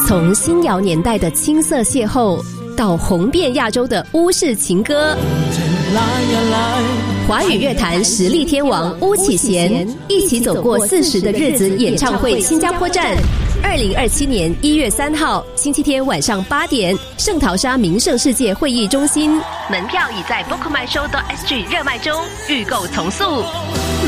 从新谣年代的青涩邂逅，到红遍亚洲的巫式情歌，华语乐坛实力天王巫启贤一起走过40的日子演唱会新加坡站，2027年1月3号星期天晚上8点，圣淘沙名胜世界会议中心，门票已在 bookmyshow.sg 热卖中，预购从速。